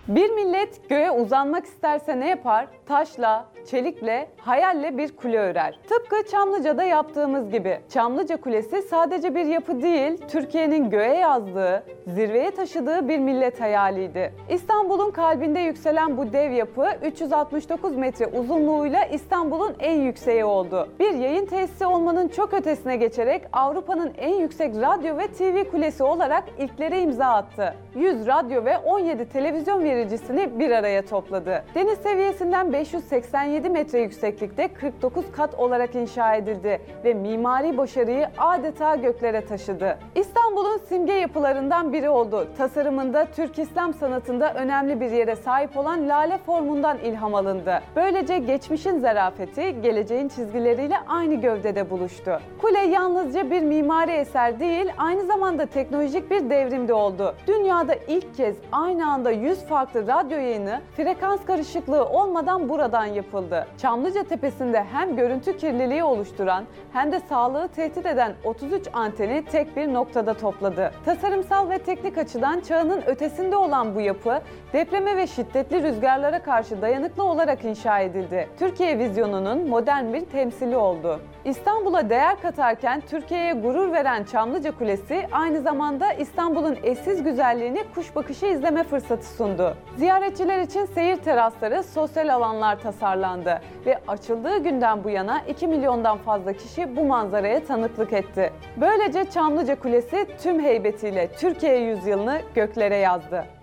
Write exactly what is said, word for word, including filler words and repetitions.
Bir millet göğe uzanmak isterse ne yapar? Taşla, çelikle, hayalle bir kule örer. Tıpkı Çamlıca'da yaptığımız gibi. Çamlıca Kulesi sadece bir yapı değil, Türkiye'nin göğe yazdığı, zirveye taşıdığı bir millet hayaliydi. İstanbul'un kalbinde yükselen bu dev yapı üç yüz altmış dokuz metre uzunluğuyla İstanbul'un en yükseği oldu. Bir yayın tesisi olmanın çok ötesine geçerek Avrupa'nın en yüksek radyo ve T V kulesi olarak ilklere imza attı. yüz radyo ve on yedi televizyon vericisini bir araya topladı. Deniz seviyesinden beş yüz seksen yedi metre yükseklikte kırk dokuz kat olarak inşa edildi ve mimari başarıyı adeta göklere taşıdı. İstanbul'un simge yapılarından biri oldu. Tasarımında Türk İslam sanatında önemli bir yere sahip olan lale formundan ilham alındı. Böylece geçmişin zarafeti geleceğin çizgileriyle aynı gövdede buluştu. Kule yalnızca bir mimari eser değil, aynı zamanda teknolojik bir devrimde oldu. Dünyada ilk kez aynı anda yüz farklı radyo yayını frekans karışıklığı olmadan buradan yapıldı. Çamlıca Tepesi'nde hem görüntü kirliliği oluşturan hem de sağlığı tehdit eden otuz üç anteni tek bir noktada topladı. Tasarımsal ve teknik açıdan çağının ötesinde olan bu yapı, depreme ve şiddetli rüzgarlara karşı dayanıklı olarak inşa edildi. Türkiye vizyonunun modern bir temsili oldu. İstanbul'a değer katarken Türkiye'ye gurur veren Çamlıca Kulesi aynı zamanda İstanbul'un eşsiz güzelliğini kuş bakışı izleme fırsatı sundu. Ziyaretçiler için seyir terasları, sosyal alanlar tasarlandı ve açıldığı günden bu yana iki milyondan fazla kişi bu manzaraya tanıklık etti. Böylece Çamlıca Kulesi tüm heybetiyle Türkiye yüzyılını göklere yazdı.